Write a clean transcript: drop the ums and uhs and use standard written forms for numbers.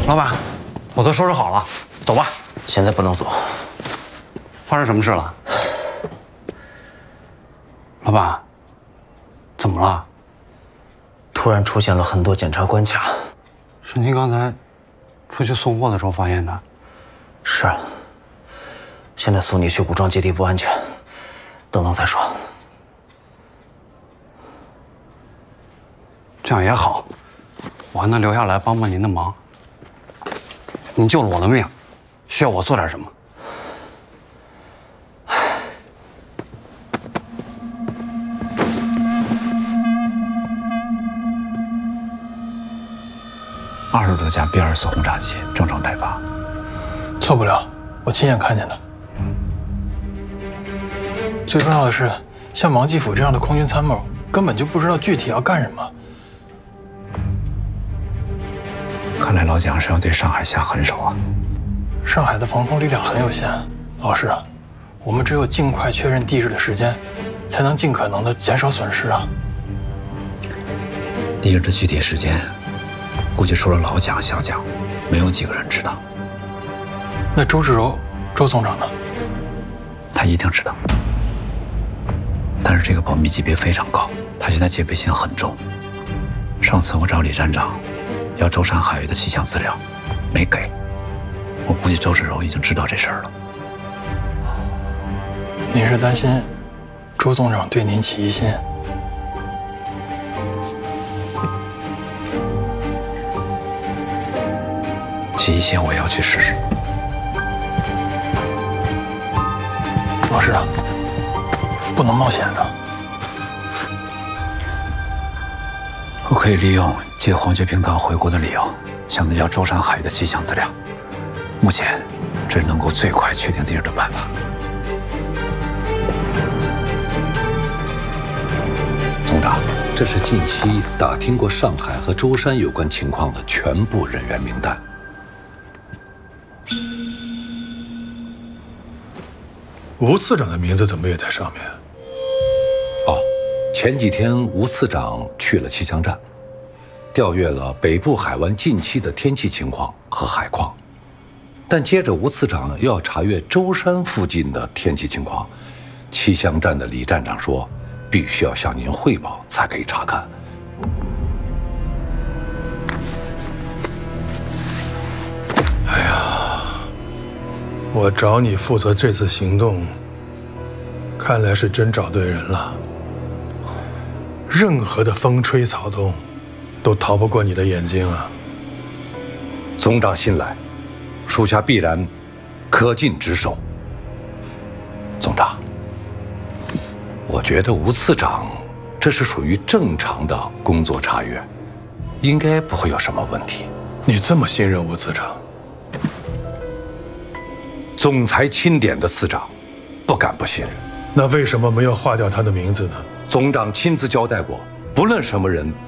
老板，我都收拾好了，走吧。 现在不能走。 发生什么事了？老板，怎么了？ 突然出现了很多检查关卡。 是您刚才出去送货的时候发现的？ 是。现在送你去武装基地不安全，等等再说。 这样也好，我还能留下来帮帮您的忙。您救了我的命，需要我做点什么？ 20多架 B-24轰炸机正常待发， 错不了，我亲眼看见的。最重要的是，像王继甫这样的空军参谋，根本就不知道具体要干什么。 看来老蒋是要对上海下狠手啊！ 上海的防空力量很有限，老师，我们只有尽快确认地质的时间，才能尽可能的减少损失啊。 地质的具体时间，估计除了老蒋、小蒋，没有几个人知道。 那周志柔，周总长呢？ 他一定知道，但是这个保密级别非常高，他现在戒备心很重。上次我找李站长要舟山海域的气象资料，没给。我估计周志柔已经知道这事儿了。 你是担心周总长对您起疑心？ 起疑心我也要去试试。 老师，不能冒险啊！ 我可以利用借黄觉平岛回国的理由，向他要舟山海域的气象资料。目前，这是能够最快确定地质的办法。 总长，这是近期打听过上海和舟山有关情况的全部人员名单。 吴次长的名字怎么也在上面？ 哦，前几天吴次长去了气象站，调阅了北部海湾近期的天气情况和海况，但接着吴次长又要查阅舟山附近的天气情况，气象站的李站长说，必须要向您汇报才可以查看。 哎呀，我找你负责这次行动，看来是真找对人了。任何的风吹草动，都逃不过你的眼睛啊！ 总长信赖，属下必然恪尽职守。总长，我觉得吴次长这是属于正常的工作查阅，应该不会有什么问题。 你这么信任吴次长？ 总裁钦点的次长，不敢不信任。 那为什么没有划掉他的名字呢？ 总长亲自交代过，不论什么人